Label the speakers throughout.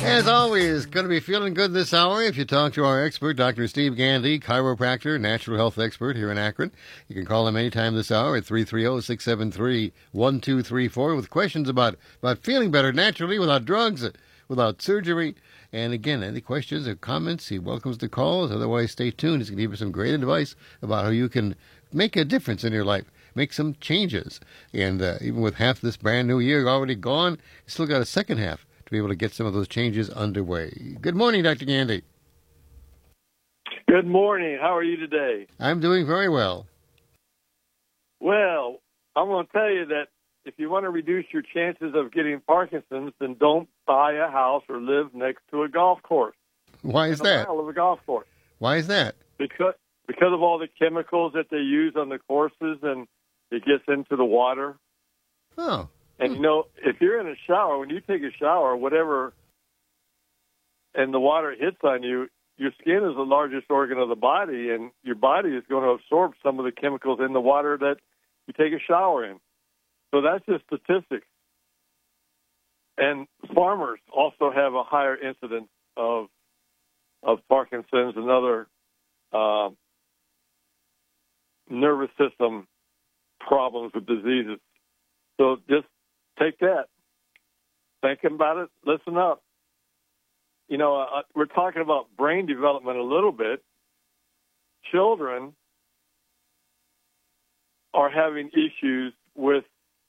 Speaker 1: As always, going to be feeling good this hour if you talk to our expert, Dr. Steve Gandy, chiropractor, natural health expert here in Akron. You can call him anytime this hour at 330-673-1234 with questions about feeling better naturally without drugs, without surgery. And again, any questions or comments, he welcomes the calls. Otherwise, stay tuned. He's going to give you some great advice about how you can make a difference in your life, make some changes. And even with half this brand new year already gone, you still got a second half to be able to get some of those changes underway. Good morning, Dr. Gandy.
Speaker 2: Good morning. How are you today?
Speaker 1: I'm doing very well.
Speaker 2: Well, I'm going to tell you that if you want to reduce your chances of getting Parkinson's, then don't buy a house or live next to a golf course.
Speaker 1: Why is that?
Speaker 2: A mile of a golf course.
Speaker 1: Why is that?
Speaker 2: Because of all the chemicals that they use on the courses, and it gets into the water.
Speaker 1: Oh.
Speaker 2: And, if you're in a shower, when you take a shower, whatever, and the water hits on you, your skin is the largest organ of the body, and your body is going to absorb some of the chemicals in the water that you take a shower in. So that's just statistics. And farmers also have a higher incidence of Parkinson's and other nervous system problems with diseases. So just take that. Think about it. Listen up. We're talking about brain development a little bit. Children are having issues with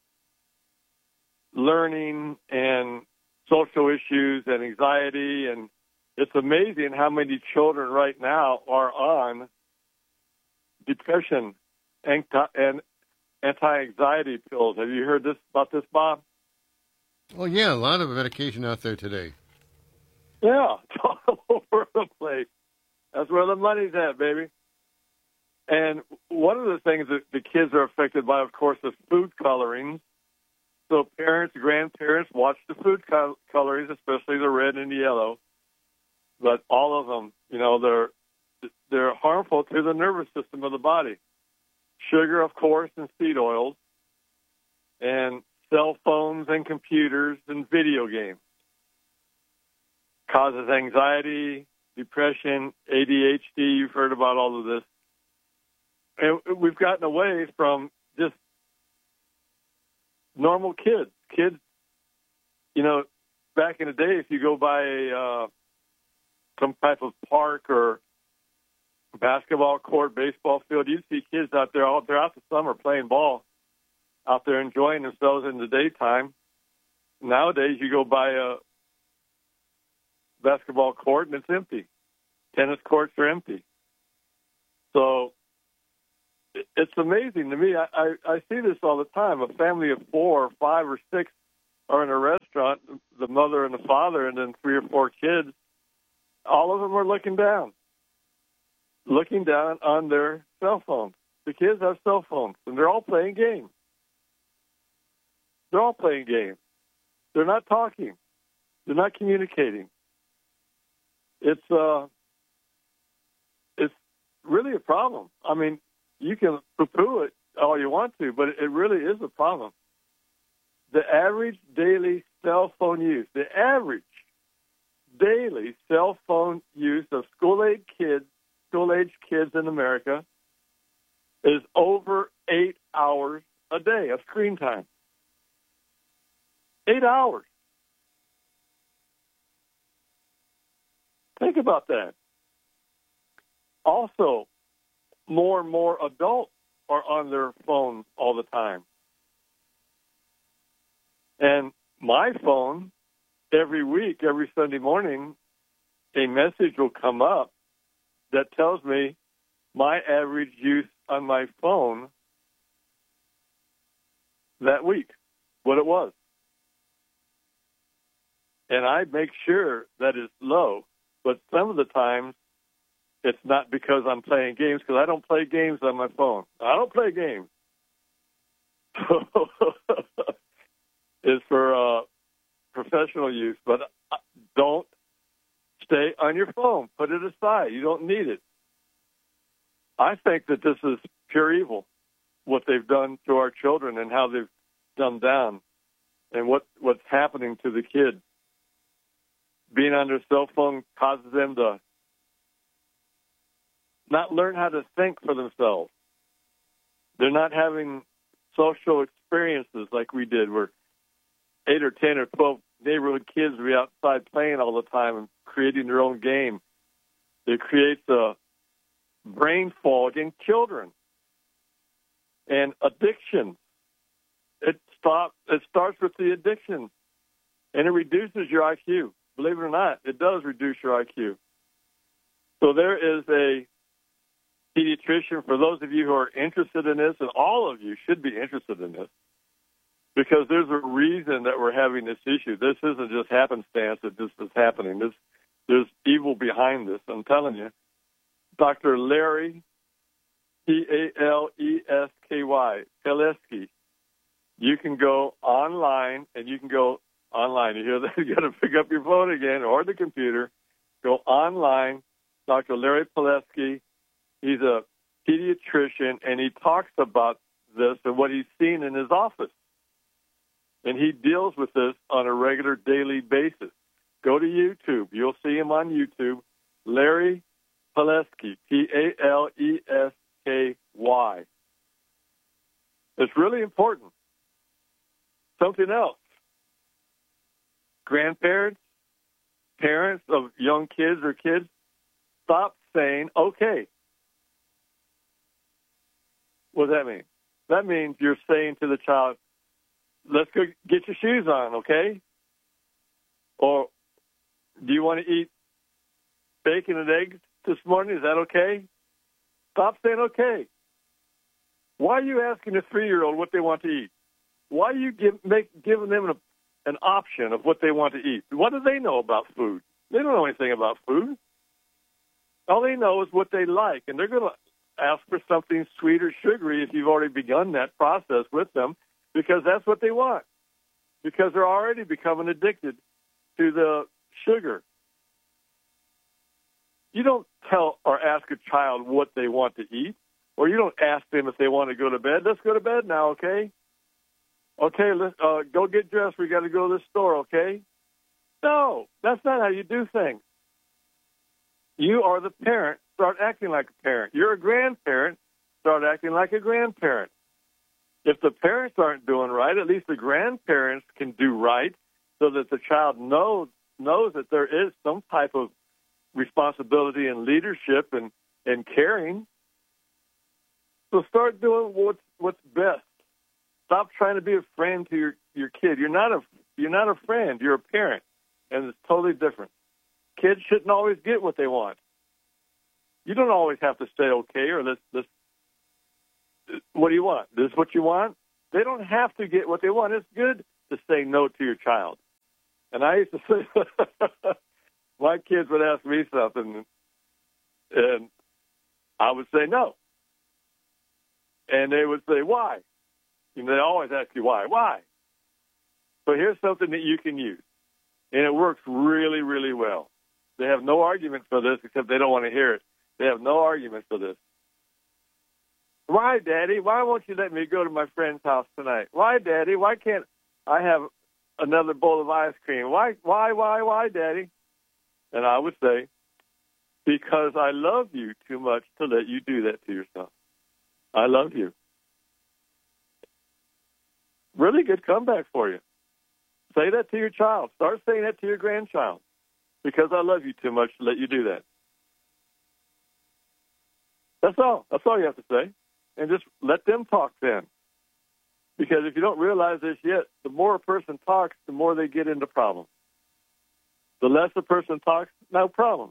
Speaker 2: learning and social issues and anxiety, and it's amazing how many children right now are on depression and anti-anxiety pills. Have you heard about this, Bob?
Speaker 1: Well, yeah, a lot of medication out there today.
Speaker 2: Yeah, it's all over the place. That's where the money's at, baby. And one of the things that the kids are affected by, of course, is food colorings. So parents, grandparents watch the food colorings, especially the red and the yellow. But all of them, they're harmful to the nervous system of the body. Sugar, of course, and seed oils, and cell phones and computers and video games. Causes anxiety, depression, ADHD. You've heard about all of this. And we've gotten away from just normal kids. Kids, back in the day, if you go by some type of park or basketball court, baseball field, you'd see kids out there all throughout the summer playing ball, out there enjoying themselves in the daytime. Nowadays, you go by a basketball court and it's empty. Tennis courts are empty. So it's amazing to me. I see this all the time. A family of 4 or 5 or 6 are in a restaurant, the mother and the father, and then 3 or 4 kids. All of them are looking down on their cell phones. The kids have cell phones, and they're all playing games. They're not talking. They're not communicating. It's really a problem. I mean, you can poo-poo it all you want to, but it really is a problem. The average daily cell phone use, of school-age kids in America is over 8 hours a day of screen time. 8 hours. Think about that. Also, more and more adults are on their phones all the time. And my phone, every week, every Sunday morning, a message will come up that tells me my average use on my phone that week, what it was. And I make sure that it's low, but some of the times it's not because I'm playing games, because I don't play games on my phone. I don't play games. It's for professional use, but don't stay on your phone. Put it aside. You don't need it. I think that this is pure evil, what they've done to our children and how they've dumbed down and what's happening to the kids. being on their cell phone causes them to not learn how to think for themselves. They're not having social experiences like we did, where 8 or 10 or 12 neighborhood kids would be outside playing all the time and creating their own game. It creates a brain fog in children. And addiction. It starts with the addiction. And it reduces your IQ. Believe it or not, it does reduce your IQ. So there is a pediatrician, for those of you who are interested in this, and all of you should be interested in this, because there's a reason that we're having this issue. This isn't just happenstance that this is happening. There's evil behind this, I'm telling you. Dr. Larry, Palesky, Palesky. You can go online, and you can go online. You hear that? You got to pick up your phone again or the computer. Go online. Dr. Larry Palesky. He's a pediatrician, and he talks about this and what he's seen in his office. And he deals with this on a regular daily basis. Go to YouTube. You'll see him on YouTube. Larry Palesky, Palesky. It's really important. Something else. Grandparents, parents of young kids or kids, stop saying, okay. What does that mean? That means you're saying to the child, let's go get your shoes on, okay? Or do you want to eat bacon and eggs this morning? Is that okay? Stop saying okay. Why are you asking a 3-year-old what they want to eat? Why are you giving them an option of what they want to eat? What do they know about food? They don't know anything about food. All they know is what they like, and they're going to ask for something sweet or sugary if you've already begun that process with them, because that's what they want, because they're already becoming addicted to the sugar. You don't tell or ask a child what they want to eat, or you don't ask them if they want to go to bed. Let's go to bed now, okay? Okay, let's go get dressed. We got to go to the store, okay? No, that's not how you do things. You are the parent. Start acting like a parent. You're a grandparent. Start acting like a grandparent. If the parents aren't doing right, at least the grandparents can do right, so that the child knows that there is some type of responsibility and leadership and caring. So start doing what's best. Stop trying to be a friend to your kid. You're not a friend. You're a parent, and it's totally different. Kids shouldn't always get what they want. You don't always have to say okay or let's. What do you want? This is what you want? They don't have to get what they want. It's good to say no to your child. And I used to say, my kids would ask me something, and I would say no. And they would say, why? And they always ask you why. Why? So here's something that you can use. And it works really, really well. They have no argument for this, except they don't want to hear it. They have no argument for this. Why, Daddy? Why won't you let me go to my friend's house tonight? Why, Daddy? Why can't I have another bowl of ice cream? Why, Daddy? And I would say, because I love you too much to let you do that to yourself. I love you. Really good comeback for you. Say that to your child. Start saying that to your grandchild. Because I love you too much to let you do that. That's all. That's all you have to say. And just let them talk then. Because if you don't realize this yet, the more a person talks, the more they get into problems. The less a person talks, no problem.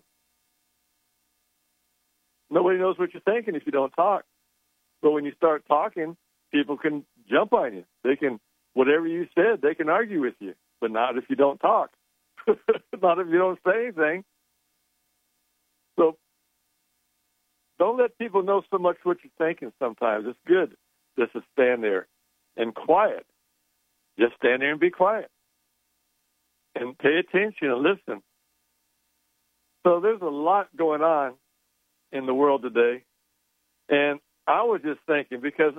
Speaker 2: Nobody knows what you're thinking if you don't talk. But when you start talking, people can jump on you. They can, whatever you said, they can argue with you. But not if you don't talk. Not if you don't say anything. So don't let people know so much what you're thinking sometimes. It's good just to stand there and quiet. Just stand there and be quiet. And pay attention and listen. So there's a lot going on in the world today. And I was just thinking, because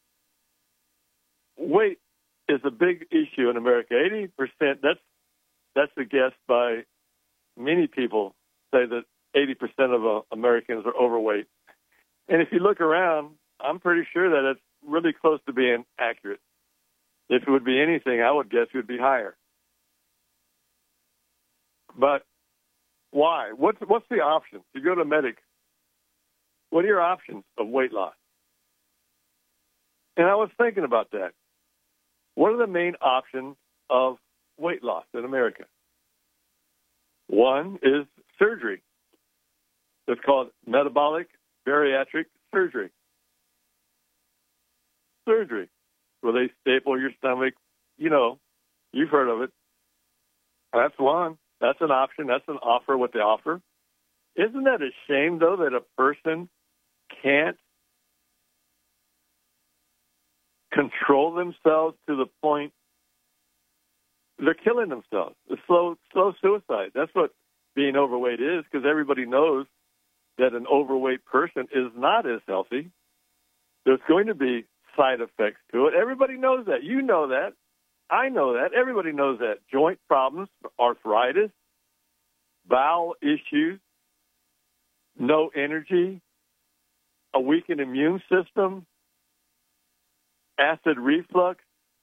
Speaker 2: weight is a big issue in America. 80%, that's a guess by many people, say that 80% of Americans are overweight. And if you look around, I'm pretty sure that it's really close to being accurate. If it would be anything, I would guess it would be higher. But why? What's the options? You go to Medic. What are your options of weight loss? And I was thinking about that. What are the main options of weight loss in America? One is surgery. It's called metabolic bariatric surgery. Surgery, where they staple your stomach. You know, you've heard of it. That's one. That's an option. That's an offer, what they offer. Isn't that a shame, though, that a person can't control themselves to the point they're killing themselves? It's slow suicide. That's what being overweight is, because everybody knows that an overweight person is not as healthy. There's going to be side effects to it. Everybody knows that. You know that. I know that. Everybody knows that. Joint problems, arthritis, bowel issues, no energy, a weakened immune system, acid reflux.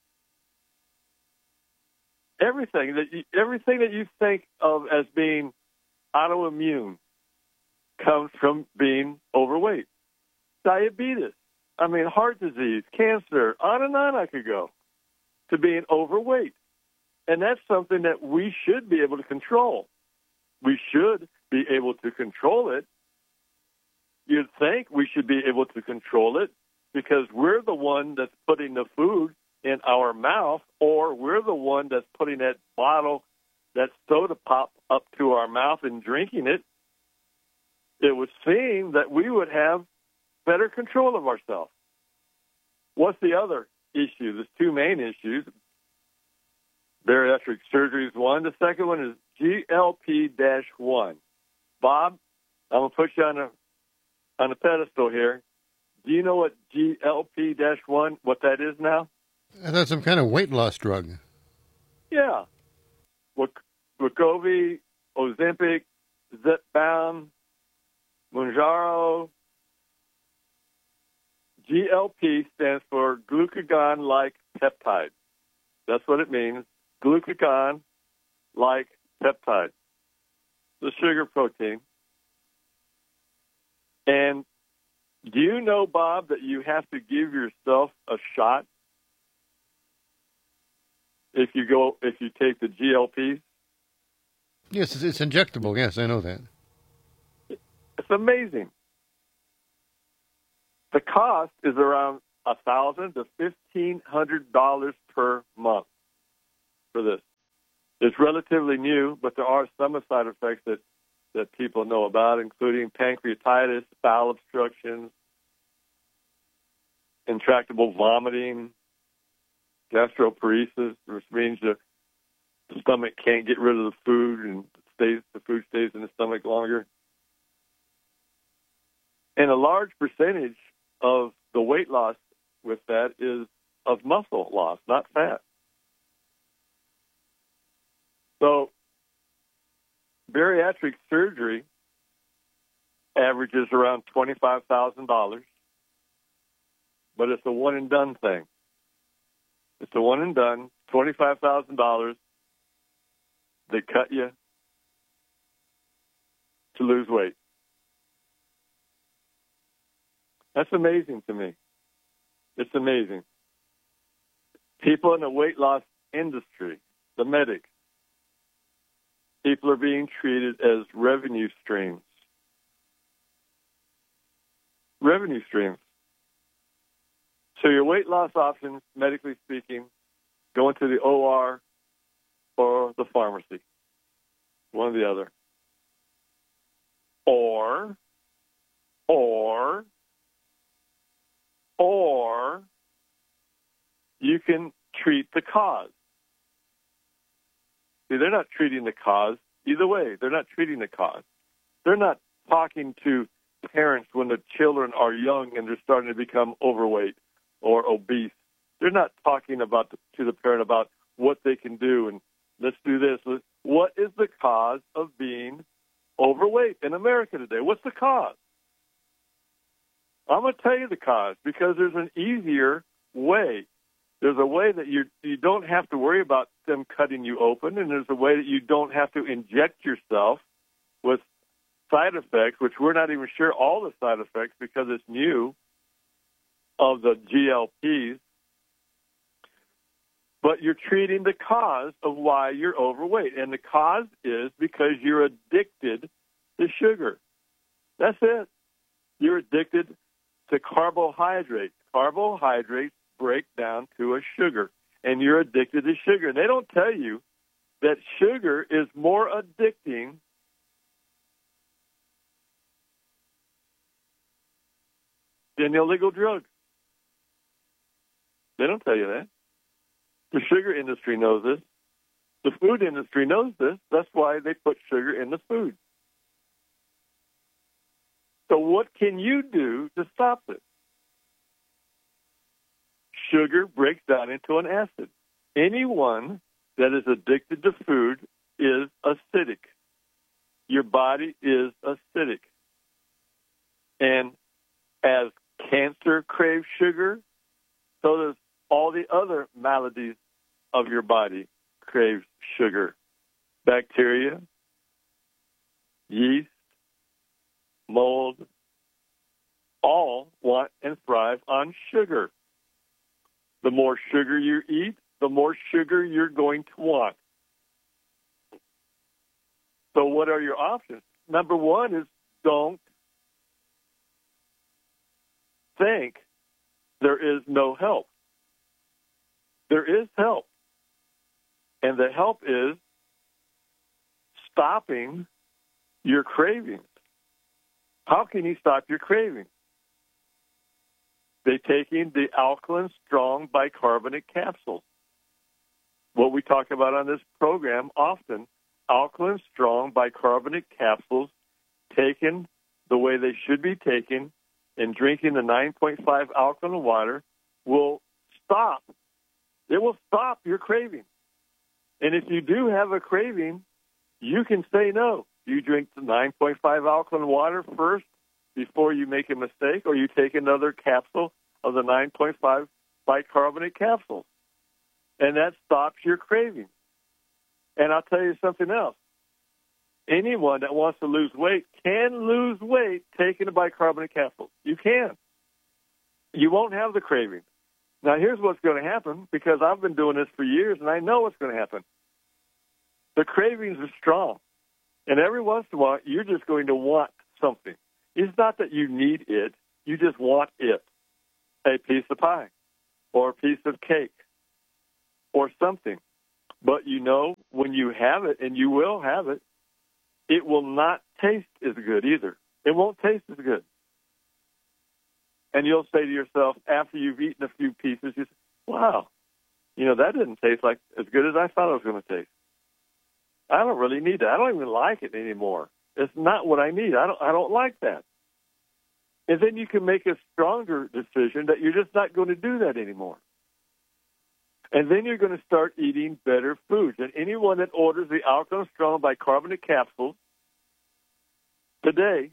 Speaker 2: Everything that you think of as being autoimmune comes from being overweight. Diabetes, heart disease, cancer, on and on I could go, to being overweight. And that's something that we should be able to control. We should be able to control it. You'd think we should be able to control it because we're the one that's putting the food in our mouth, or we're the one that's putting that bottle, that soda pop up to our mouth and drinking it. It would seem that we would have better control of ourselves. What's the other issue? There's two main issues. Bariatric surgery is one. The second one is GLP-1. Bob, I'm going to put you on a pedestal here. Do you know what GLP-1, what that is now?
Speaker 1: That's some kind of weight loss drug.
Speaker 2: Yeah. Wegovy, Ozempic, Zepbound, Mounjaro. GLP stands for glucagon-like peptide. That's what it means. Glucagon-like peptide. The sugar protein. And do you know, Bob, that you have to give yourself a shot if you take the GLPs?
Speaker 1: Yes, it's injectable. Yes, I know that.
Speaker 2: It's amazing. The cost is around $1,000 to $1,500 per month for this. It's relatively new, but there are some side effects that people know about, including pancreatitis, bowel obstructions, intractable vomiting, gastroparesis, which means the stomach can't get rid of the food and the food stays in the stomach longer. And a large percentage of the weight loss with that is of muscle loss, not fat. So bariatric surgery averages around $25,000, but it's a one-and-done thing. It's a one-and-done, $25,000. They cut you to lose weight. That's amazing to me. It's amazing. People in the weight loss industry, the medics, people are being treated as revenue streams. Revenue streams. So your weight loss options, medically speaking, go into the OR or the pharmacy, one or the other. Or you can treat the cause. See, they're not treating the cause either way. They're not treating the cause. They're not talking to parents when the children are young and they're starting to become overweight or obese. They're not talking to the parent about what they can do and let's do this. America today? What's the cause? I'm going to tell you the cause, because there's an easier way. There's a way that you don't have to worry about them cutting you open, and there's a way that you don't have to inject yourself with side effects, which we're not even sure all the side effects because it's new, of the GLPs. But you're treating the cause of why you're overweight. And the cause is because you're addicted to sugar. That's it. You're addicted to carbohydrates. Carbohydrates break down to a sugar, and you're addicted to sugar. And they don't tell you that sugar is more addicting than illegal drugs. They don't tell you that. The sugar industry knows this. The food industry knows this. That's why they put sugar in the food. So what can you do to stop this? Sugar breaks down into an acid. Anyone that is addicted to food is acidic. Your body is acidic. And as cancer craves sugar, so does all the other maladies of your body craves sugar. Bacteria, yeast, mold, all want and thrive on sugar. The more sugar you eat, the more sugar you're going to want. So what are your options? Number one is don't think there is no help. There is help. And the help is stopping your cravings. How can you stop your cravings? They're taking the Alkaline Strong bicarbonate capsules. What we talk about on this program often, Alkaline Strong bicarbonate capsules taken the way they should be taken and drinking the 9.5 alkaline water will stop. It will stop your craving. And if you do have a craving, you can say no. You drink the 9.5 alkaline water first before you make a mistake, or you take another capsule of the 9.5 bicarbonate capsules. And that stops your craving. And I'll tell you something else. Anyone that wants to lose weight can lose weight taking a bicarbonate capsule. You can. You won't have the craving. Now, here's what's going to happen, because I've been doing this for years, and I know what's going to happen. The cravings are strong. And every once in a while, you're just going to want something. It's not that you need it. You just want it. A piece of pie or a piece of cake or something. But you know, when you have it, and you will have it, it will not taste as good either. It won't taste as good. And you'll say to yourself, after you've eaten a few pieces, you say, wow, that didn't taste like as good as I thought it was going to taste. I don't really need that. I don't even like it anymore. It's not what I need. I don't like that. And then you can make a stronger decision that you're just not going to do that anymore. And then you're going to start eating better foods. And anyone that orders the Alkaline Strong bicarbonate capsules today,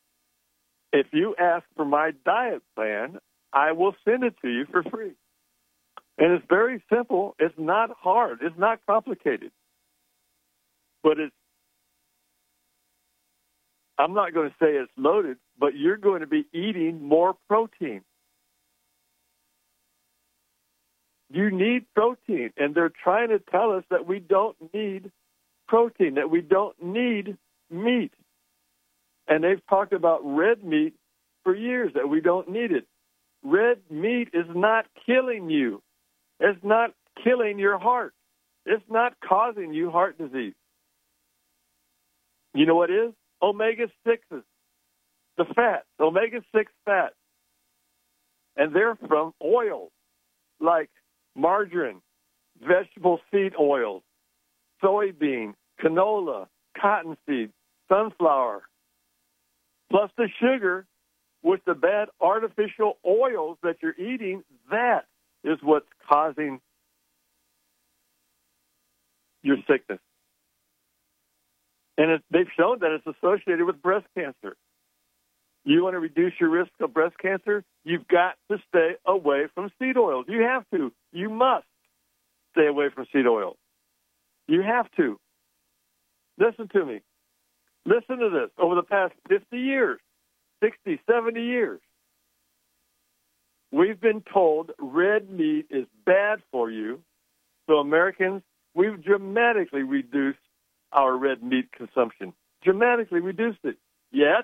Speaker 2: if you ask for my diet plan, I will send it to you for free. And it's very simple. It's not hard. It's not complicated. But I'm not going to say it's loaded, but you're going to be eating more protein. You need protein, and they're trying to tell us that we don't need protein, that we don't need meat. And they've talked about red meat for years, that we don't need it. Red meat is not killing you. It's not killing your heart. It's not causing you heart disease. You know what is? Omega-6s, the fats, omega-6 fats. And they're from oils like margarine, vegetable seed oils, soybean, canola, cottonseed, sunflower, plus the sugar with the bad artificial oils that you're eating. That is what's causing your sickness. And they've shown that it's associated with breast cancer. You want to reduce your risk of breast cancer? You've got to stay away from seed oils. You have to. You must stay away from seed oils. You have to. Listen to me. Listen to this. Over the past 50 years, 60, 70 years, we've been told red meat is bad for you. So Americans, we've dramatically reduced our red meat consumption. Dramatically reduced it. Yet,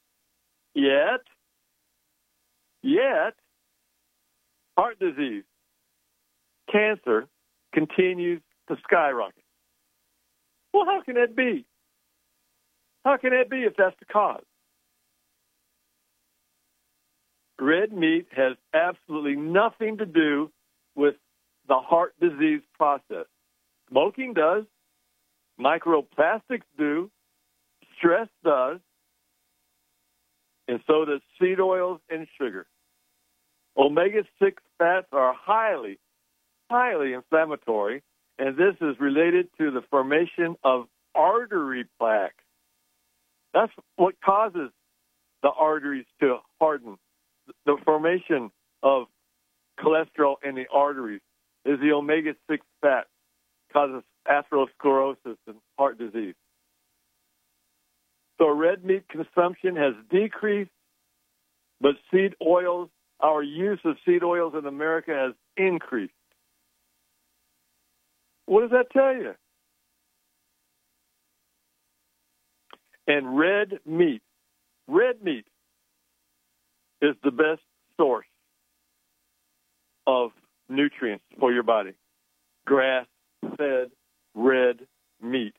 Speaker 2: heart disease, cancer continues to skyrocket. Well, how can that be? How can that be if that's the cause? Red meat has absolutely nothing to do with the heart disease process. Smoking does. Microplastics do. Stress does. And so does seed oils and sugar. Omega-6 fats are highly, highly inflammatory, and this is related to the formation of artery plaque. That's what causes the arteries to harden. The formation of cholesterol in the arteries is the omega-6 fat, causes atherosclerosis and heart disease. So red meat consumption has decreased, but seed oils, our use of seed oils in America has increased. What does that tell you? And red meat is the best source of nutrients for your body. Grass-fed red meat.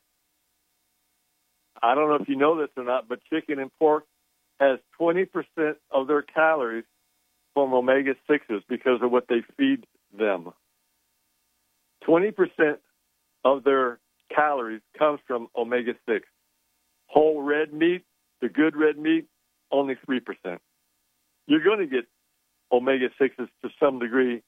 Speaker 2: I don't know if you know this or not, but chicken and pork has 20% of their calories from omega-6s because of what they feed them. 20% of their calories comes from omega-6. Whole red meat, the good red meat, only 3%. You're going to get omega-6s to some degree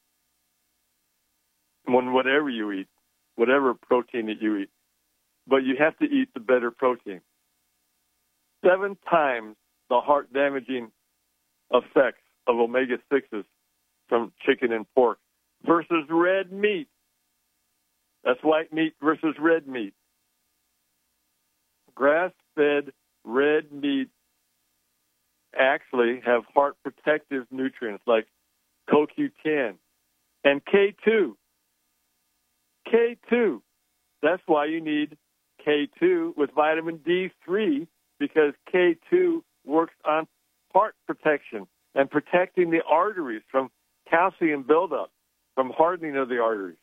Speaker 2: on whatever you eat, whatever protein that you eat. But you have to eat the better protein. 7 times the heart-damaging effects of omega-6s from chicken and pork versus red meat. That's white meat versus red meat. Grass-fed red meat actually have heart protective nutrients like CoQ10 and K2. K2. That's why you need K2 with vitamin D3, because K2 works on heart protection and protecting the arteries from calcium buildup, from hardening of the arteries.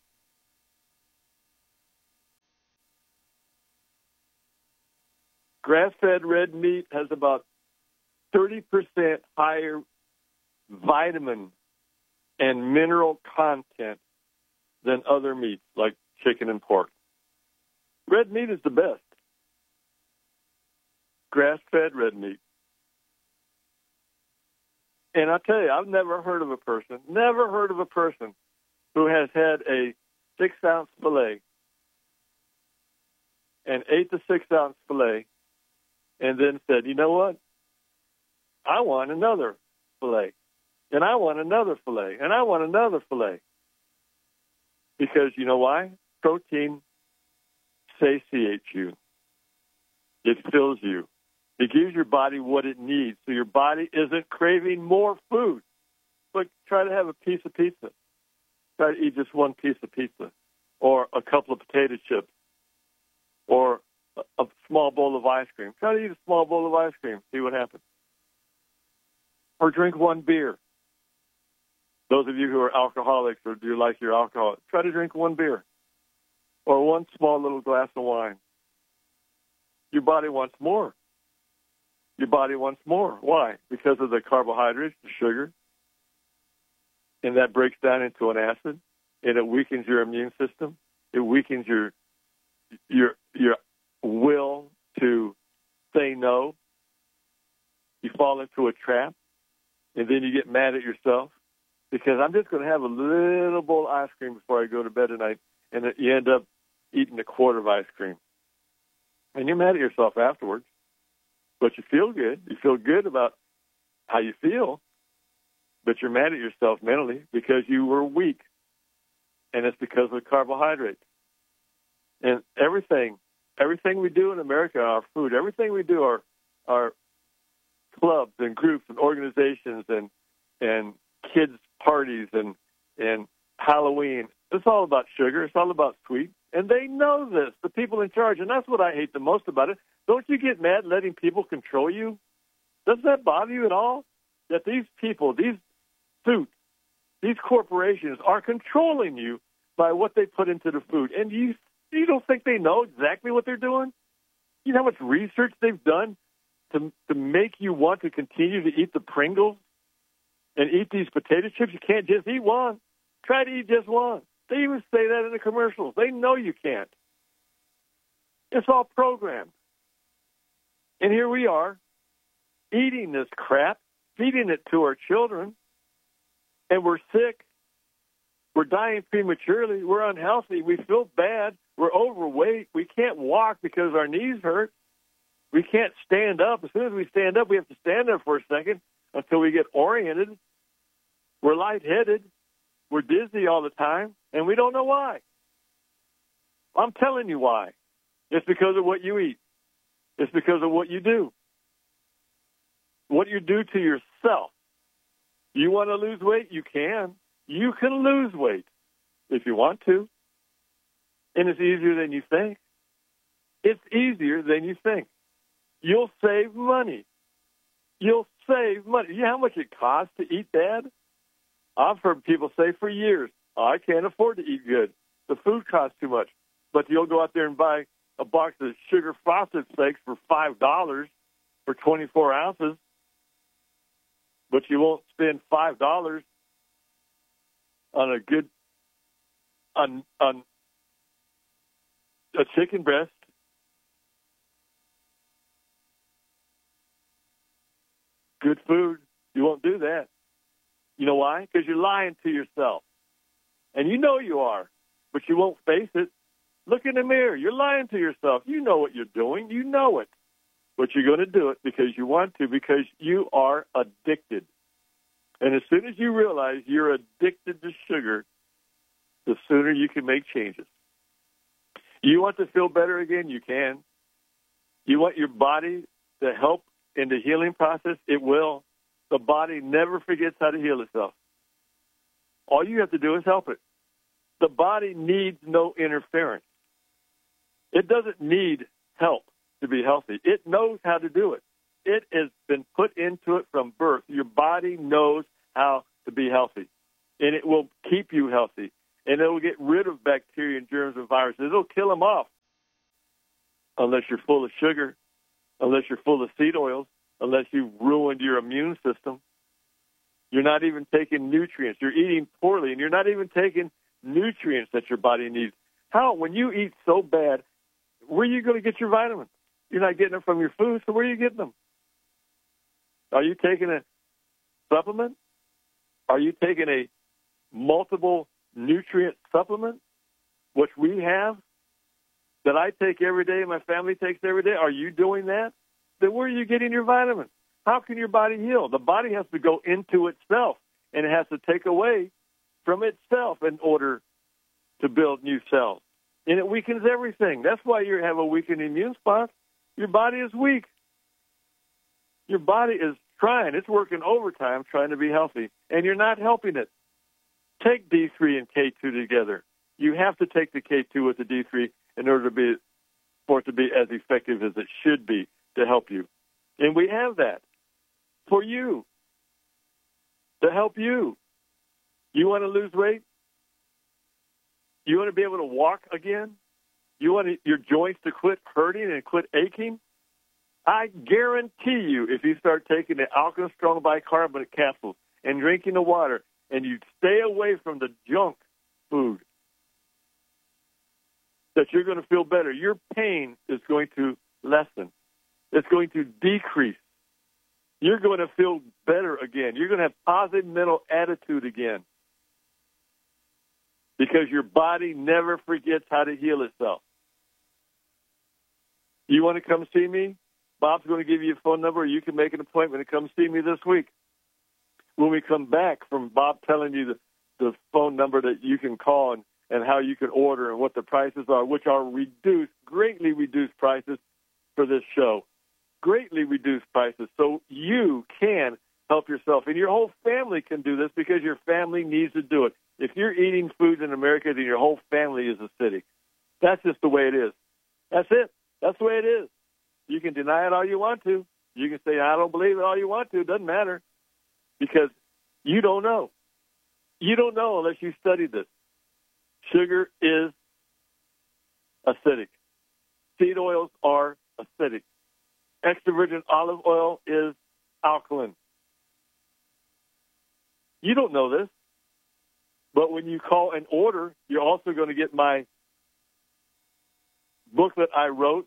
Speaker 2: Grass-fed red meat has about 30% higher vitamin and mineral content than other meats like chicken and pork. Red meat is the best. Grass-fed red meat. And I tell you, I've never heard of a person who has had a 6-ounce fillet and ate the 6-ounce fillet and then said, you know what? I want another fillet, and I want another fillet, and I want another fillet. Because you know why? Protein satiates you. It fills you. It gives your body what it needs, so your body isn't craving more food. But try to have a piece of pizza. Try to eat just one piece of pizza, or a couple of potato chips, or a small bowl of ice cream. Try to eat a small bowl of ice cream. See what happens. Or drink one beer. Those of you who are alcoholics or do you like your alcohol, try to drink one beer or one small little glass of wine. Your body wants more. Your body wants more. Why? Because of the carbohydrates, the sugar, and that breaks down into an acid, and it weakens your immune system. It weakens your will to say no. You fall into a trap, and then you get mad at yourself because I'm just going to have a little bowl of ice cream before I go to bed tonight, and you end up eating a quart of ice cream. And you're mad at yourself afterwards, but you feel good. You feel good about how you feel, but you're mad at yourself mentally because you were weak, and it's because of carbohydrates. And everything we do in America, our food, everything we do, our clubs and groups and organizations and kids' parties and Halloween, it's all about sugar. It's all about sweet. And they know this, the people in charge. And that's what I hate the most about it. Don't you get mad letting people control you? Doesn't that bother you at all? That these people, these suits, these corporations are controlling you by what they put into the food. And you don't think they know exactly what they're doing? You know how much research they've done to make you want to continue to eat the Pringles and eat these potato chips? You can't just eat one. Try to eat just one. They even say that in the commercials. They know you can't. It's all programmed. And here we are, eating this crap, feeding it to our children, and we're sick. We're dying prematurely. We're unhealthy. We feel bad. We're overweight. We can't walk because our knees hurt. We can't stand up. As soon as we stand up, we have to stand there for a second until we get oriented. We're lightheaded. We're dizzy all the time, and we don't know why. I'm telling you why. It's because of what you eat. It's because of what you do. What you do to yourself. You want to lose weight? You can. You can lose weight if you want to. And it's easier than you think. It's easier than you think. You'll save money. You'll save money. You know how much it costs to eat bad? I've heard people say for years, I can't afford to eat good. The food costs too much. But you'll go out there and buy a box of sugar frosted flakes for $5 for 24 ounces, but you won't spend $5 on a good, on a chicken breast. Good food. You won't do that. You know why? Because you're lying to yourself. And you know you are, but you won't face it. Look in the mirror. You're lying to yourself. You know what you're doing. You know it. But you're going to do it because you want to, because you are addicted. And as soon as you realize you're addicted to sugar, the sooner you can make changes. You want to feel better again? You can. You want your body to help in the healing process? It will. The body never forgets how to heal itself. All you have to do is help it. The body needs no interference. It doesn't need help to be healthy. It knows how to do it. It has been put into it from birth. Your body knows how to be healthy, and it will keep you healthy, and it will get rid of bacteria and germs and viruses. It'll kill them off unless you're full of sugar, unless you're full of seed oils, unless you've ruined your immune system. You're not even taking nutrients. You're eating poorly, and you're not even taking nutrients that your body needs. How? When you eat so bad, where are you going to get your vitamins? You're not getting them from your food, so where are you getting them? Are you taking a supplement? Are you taking a multiple nutrient supplement, which we have, that I take every day and my family takes every day? Are you doing that? Then where are you getting your vitamins? How can your body heal? The body has to go into itself, and it has to take away from itself in order to build new cells. And it weakens everything. That's why you have a weakened immune response. Your body is weak. Your body is trying. It's working overtime trying to be healthy, and you're not helping it. Take D3 and K2 together. You have to take the K2 with the D3 in order for it to be as effective as it should be to help you. And we have that for you, to help you. You want to lose weight? You want to be able to walk again? You want your joints to quit hurting and quit aching? I guarantee you, if you start taking the Alka-Strong bicarbonate capsules and drinking the water, and you stay away from the junk food, that you're going to feel better. Your pain is going to lessen. It's going to decrease. You're going to feel better again. You're going to have positive mental attitude again, because your body never forgets how to heal itself. You want to come see me? Bob's going to give you a phone number. You can make an appointment to come see me this week. When we come back from Bob telling you the phone number that you can call and how you can order and what the prices are, which are reduced, greatly reduced prices for this show. Greatly reduced prices. So you can help yourself. And your whole family can do this because your family needs to do it. If you're eating food in America, then your whole family is acidic. That's just the way it is. That's it. That's the way it is. You can deny it all you want to. You can say, I don't believe it all you want to. It doesn't matter because you don't know. You don't know unless you study this. Sugar is acidic. Seed oils are acidic. Extra virgin olive oil is alkaline. You don't know this, but when you call and order, you're also going to get my booklet I wrote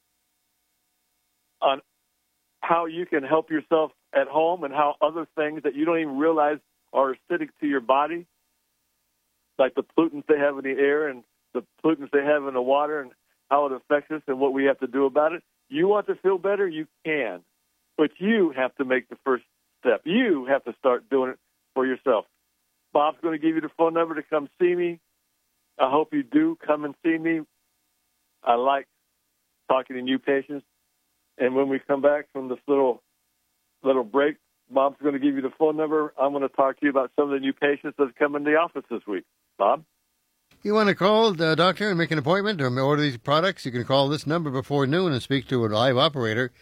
Speaker 2: on how you can help yourself at home and how other things that you don't even realize are acidic to your body, like the pollutants they have in the air and the pollutants they have in the water and how it affects us and what we have to do about it. You want to feel better? You can. But you have to make the first step. You have to start doing it for yourself. Bob's going to give you the phone number to come see me. I hope you do come and see me. I like talking to new patients. And when we come back from this little break, Bob's going to give you the phone number. I'm going to talk to you about some of the new patients that have come in the office this week. Bob?
Speaker 1: You want to call the doctor and make an appointment or order these products? You can call this number before noon and speak to a live operator,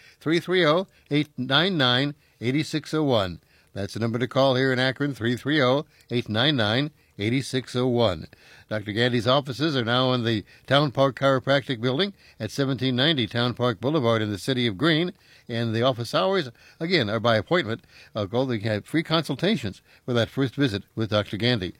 Speaker 1: 330-899-8601. That's the number to call here in Akron, 330-899-8601. Dr. Gandy's offices are now in the Town Park Chiropractic Building at 1790 Town Park Boulevard in the city of Greene. And the office hours, again, are by appointment. They have free consultations for that first visit with Dr. Gandy,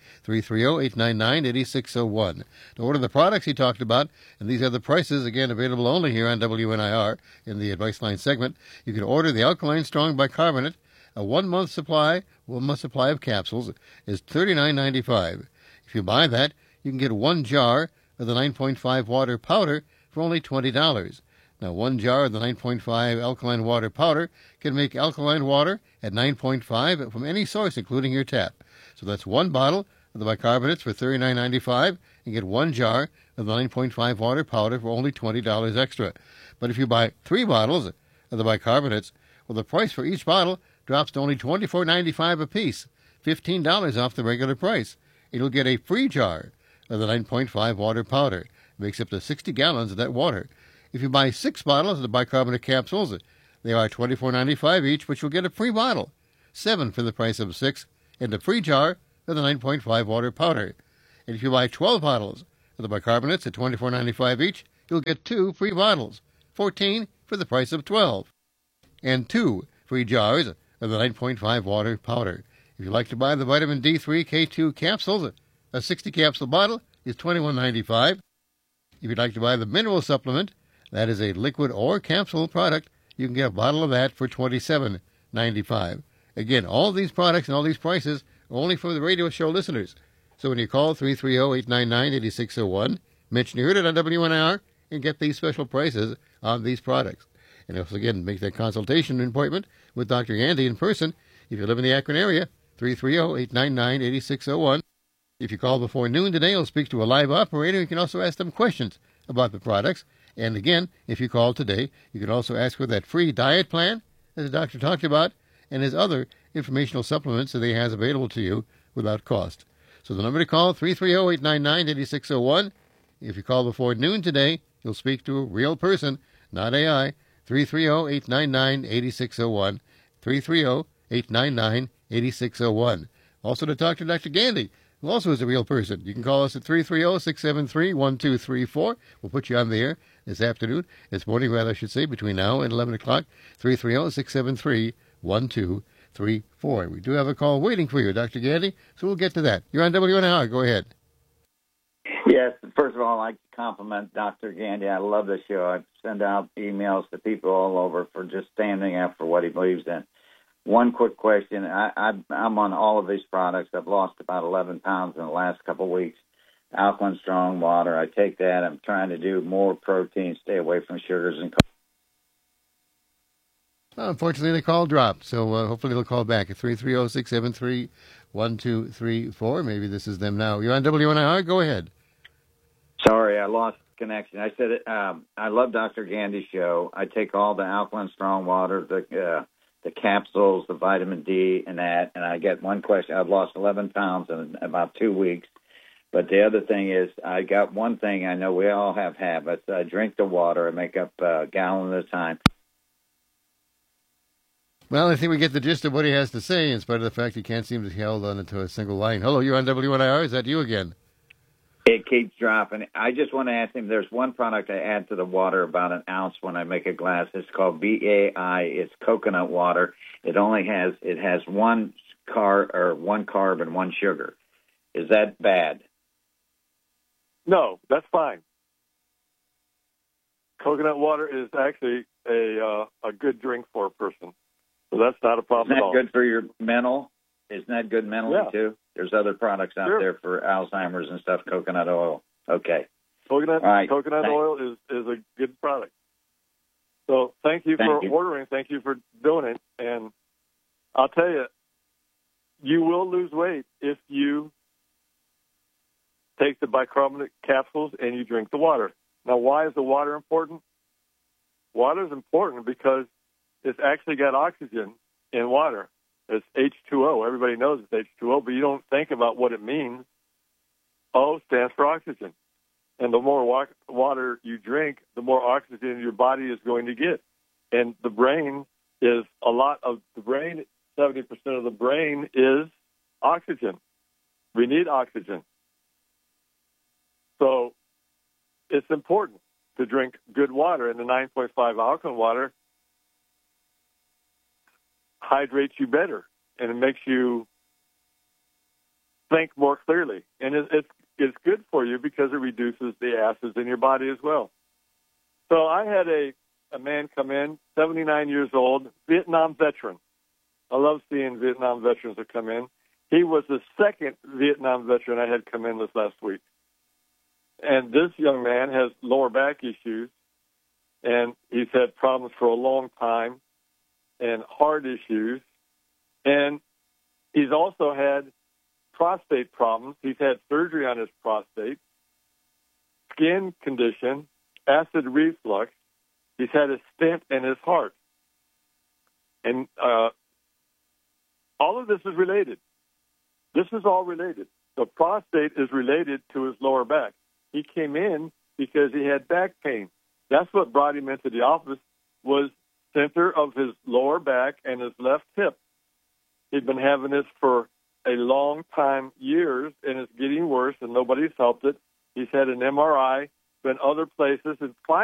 Speaker 1: 330-899-8601. To order the products he talked about, and these are the prices, again, available only here on WNIR in the Advice Line segment. You can order the Alkaline Strong Bicarbonate. A 1 month supply of capsules is $39.95. If you buy that, you can get 1 jar of the 9.5 water powder for only $20. Now, 1 jar of the 9.5 alkaline water powder can make alkaline water at 9.5 from any source, including your tap. So that's 1 bottle of the bicarbonates for $39.95 and get 1 jar of the 9.5 water powder for only $20 extra. But if you buy 3 bottles of the bicarbonates, well, the price for each bottle drops to only $24.95 a piece, $15 off the regular price. You'll get a free jar of the 9.5 water powder. It makes up to 60 gallons of that water. If you buy 6 bottles of the bicarbonate capsules, they are $24.95 each, but you'll get a free bottle, 7 for the price of 6, and a free jar of the 9.5 water powder. And if you buy 12 bottles of the bicarbonates at $24.95 each, you'll get 2 free bottles, 14 for the price of 12, and 2 free jars of the 9.5 water powder. If you'd like to buy the vitamin D3 K2 capsules, a 60 capsule bottle is $21.95. If you'd like to buy the mineral supplement, that is a liquid or capsule product, you can get a bottle of that for $27.95. Again, all these products and all these prices are only for the radio show listeners. So when you call 330-899-8601, mention you heard it on WNIR and get these special prices on these products. And also, again, make that consultation appointment with Dr. Gandy in person. If you live in the Akron area, 330-899-8601. If you call before noon today, you'll speak to a live operator. You can also ask them questions about the products. And again, if you call today, you can also ask for that free diet plan, as the doctor talked about, and his other informational supplements that he has available to you without cost. So the number to call, 330-899-8601. If you call before noon today, you'll speak to a real person, not AI, 330-899-8601, 330-899-8601. Also to talk to Dr. Gandy, who also is a real person. You can call us at 330-673-1234. We'll put you on the air this afternoon, this morning rather, I should say, between now and 11 o'clock, 330-673-1234. We do have a call waiting for you, Dr. Gandy, so we'll get to that. You're on WNIR. Go ahead.
Speaker 3: Yes, first of all, I'd like to compliment Dr. Gandy. I love the show. I send out emails to people all over for just standing up for what he believes in. One quick question. I'm on all of these products. I've lost about 11 pounds in the last couple of weeks. Alkaline Strong Water. I take that. I'm trying to do more protein, stay away from sugars and.
Speaker 1: Unfortunately, the call dropped, so hopefully they'll call back at 330-673-1234. Maybe this is them now. You're on WNIR. Go ahead.
Speaker 3: Sorry, I lost connection. I said I love Dr. Gandy's show. I take all the Alkaline Strong Water, the capsules, the vitamin D, and that. And I get one question. I've lost 11 pounds in about 2 weeks. But the other thing is, I got one thing. I know we all have habits. I drink the water. I make up a gallon at a time.
Speaker 1: Well, I think we get the gist of what he has to say, in spite of the fact he can't seem to hold on to a single line. Hello, you're on WNIR. Is that you again?
Speaker 3: It keeps dropping. I just want to ask him, there's one product I add to the water, about an ounce when I make a glass. It's called BAI. It's coconut water. It has one carb and one sugar. Is that bad?
Speaker 2: No, that's fine. Coconut water is actually a good drink for a person. So that's not a problem at all.
Speaker 3: Isn't that good for your mental? Isn't that good mentally, too? There's other products out there for Alzheimer's and stuff, coconut oil. Okay.
Speaker 2: Coconut oil is a good product. So thank you for ordering. Thank you for doing it. And I'll tell you, you will lose weight if you take the bicarbonate capsules and you drink the water. Now, why is the water important? Water is important because it's actually got oxygen in water. It's H2O. Everybody knows it's H2O, but you don't think about what it means. O stands for oxygen. And the more water you drink, the more oxygen your body is going to get. And the brain is 70% of the brain is oxygen. We need oxygen. So it's important to drink good water, and the 9.5 alkaline water hydrates you better, and it makes you think more clearly. And it's good for you because it reduces the acids in your body as well. So I had a man come in, 79 years old, Vietnam veteran. I love seeing Vietnam veterans that come in. He was the second Vietnam veteran I had come in this last week. And this young man has lower back issues, and he's had problems for a long time, and heart issues. And he's also had prostate problems. He's had surgery on his prostate, skin condition, acid reflux. He's had a stent in his heart. And all of this is related. This is all related. The prostate is related to his lower back. He came in because he had back pain. That's what brought him into the office, was center of his lower back and his left hip. He'd been having this for a long time, years, and it's getting worse, and nobody's helped it. He's had an MRI, been other places, and